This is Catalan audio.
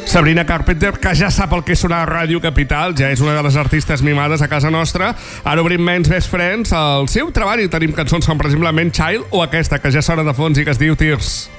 Sabrina Carpenter, que ja sap el que és sonar a Ràdio Capital, ja és una de les artistes mimades a casa nostra. Ara obrim Men's Best Friends, el seu treball, i tenim cançons com, per exemple, Man Child o aquesta, que ja sona de fons i que es diu Tears.